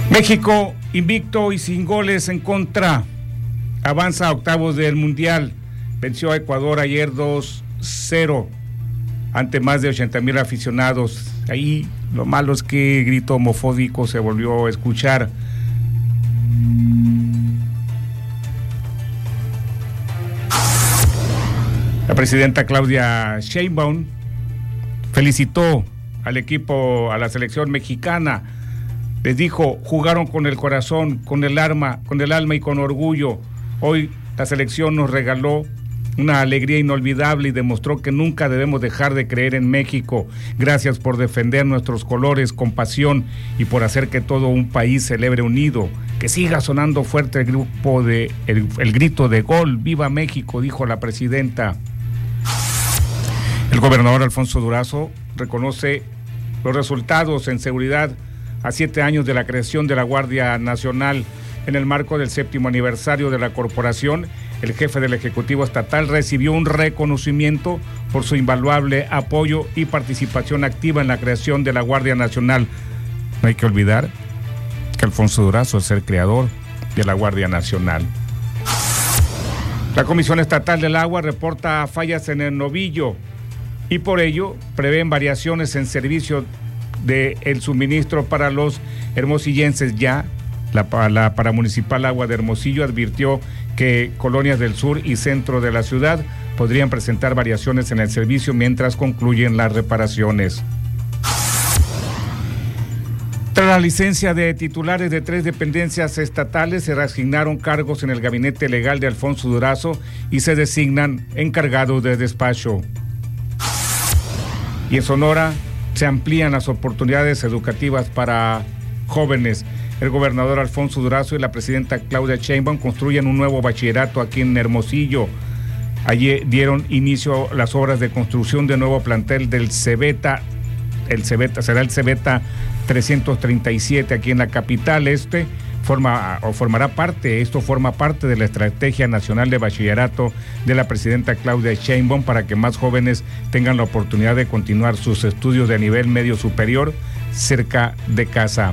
México, invicto y sin goles en contra, avanza a octavos del Mundial. Venció a Ecuador ayer 2-0 ante más de 80,000 aficionados. Ahí lo malo es que grito homofóbico se volvió a escuchar. La presidenta Claudia Sheinbaum felicitó al equipo, a la selección mexicana. Les dijo, jugaron con el corazón, con el alma y con orgullo. Hoy la selección nos regaló una alegría inolvidable y demostró que nunca debemos dejar de creer en México. Gracias por defender nuestros colores con pasión y por hacer que todo un país celebre unido. Que siga sonando fuerte el grito de gol. ¡Viva México!, dijo la presidenta. El gobernador Alfonso Durazo reconoce los resultados en seguridad a 7 años de la creación de la Guardia Nacional. En el marco del 7º aniversario de la corporación, el jefe del Ejecutivo Estatal recibió un reconocimiento por su invaluable apoyo y participación activa en la creación de la Guardia Nacional. No hay que olvidar que Alfonso Durazo es el creador de la Guardia Nacional. La Comisión Estatal del Agua reporta fallas en el Novillo y por ello prevén variaciones en servicio del suministro para los hermosillenses. Ya la Paramunicipal Agua de Hermosillo advirtió que colonias del sur y centro de la ciudad podrían presentar variaciones en el servicio mientras concluyen las reparaciones. Tras la licencia de titulares de 3 dependencias estatales, se reasignaron cargos en el gabinete legal de Alfonso Durazo y se designan encargados de despacho. Y en Sonora se amplían las oportunidades educativas para jóvenes. El gobernador Alfonso Durazo y la presidenta Claudia Sheinbaum construyen un nuevo bachillerato aquí en Hermosillo. Allí dieron inicio las obras de construcción de nuevo plantel del Cebeta. Será el Cebeta 337 aquí en la capital. Forma parte de la Estrategia Nacional de Bachillerato de la presidenta Claudia Sheinbaum para que más jóvenes tengan la oportunidad de continuar sus estudios de nivel medio superior cerca de casa.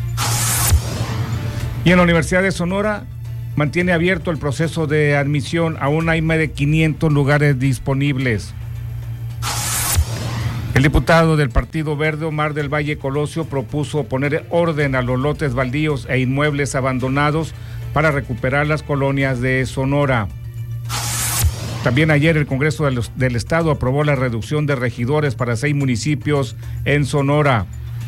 Y en la Universidad de Sonora mantiene abierto el proceso de admisión. Aún hay más de 500 lugares disponibles. El diputado del Partido Verde, Omar del Valle Colosio, propuso poner orden a los lotes baldíos e inmuebles abandonados para recuperar las colonias de Sonora. También ayer el Congreso del Estado aprobó la reducción de regidores para 6 municipios en Sonora.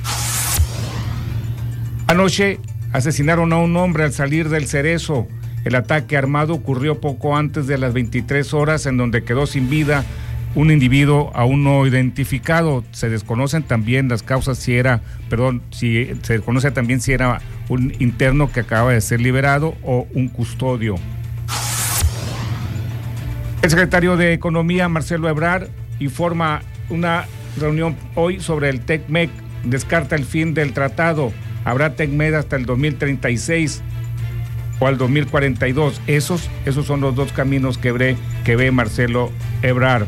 Anoche asesinaron a un hombre al salir del Cerezo. El ataque armado ocurrió poco antes de las 23 horas, en donde quedó sin vida un individuo aún no identificado. Se desconocen también las causas, se desconoce también si era un interno que acaba de ser liberado o un custodio. El secretario de Economía, Marcelo Ebrard, informa una reunión hoy sobre el TECMEC. Descarta el fin del tratado. Habrá TECMEC hasta el 2036 o al 2042. Esos son los 2 caminos que ve Marcelo Ebrard.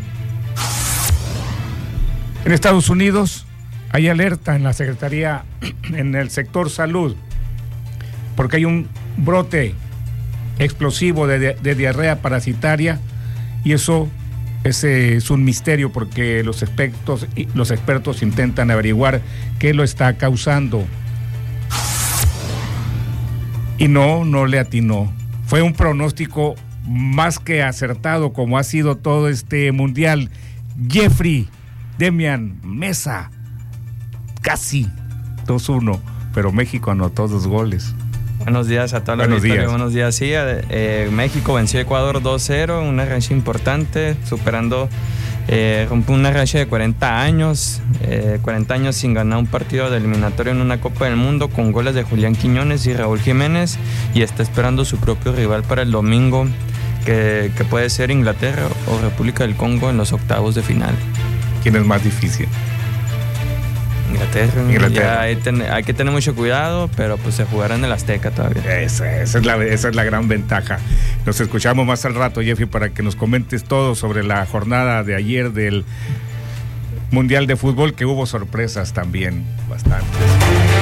En Estados Unidos hay alerta en la Secretaría, en el sector salud, porque hay un brote explosivo de diarrea parasitaria, y eso es un misterio porque los expertos intentan averiguar qué lo está causando. Y no le atinó. Fue un pronóstico más que acertado, como ha sido todo este mundial. Jeffrey Demian Mesa, casi 2-1, pero México anotó 2 goles. Buenos días a todos. Buenos días, sí. México venció a Ecuador 2-0, una racha importante, superando una racha de 40 años sin ganar un partido de eliminatorio en una Copa del Mundo, con goles de Julián Quiñones y Raúl Jiménez, y está esperando su propio rival para el domingo, que puede ser Inglaterra o República del Congo en los octavos de final. ¿Quién es más difícil? Inglaterra. Ya hay que tener mucho cuidado, pero pues se jugará en el Azteca todavía. Esa es la gran ventaja. Nos escuchamos más al rato, Jeffrey, para que nos comentes todo sobre la jornada de ayer del Mundial de Fútbol, que hubo sorpresas también bastantes.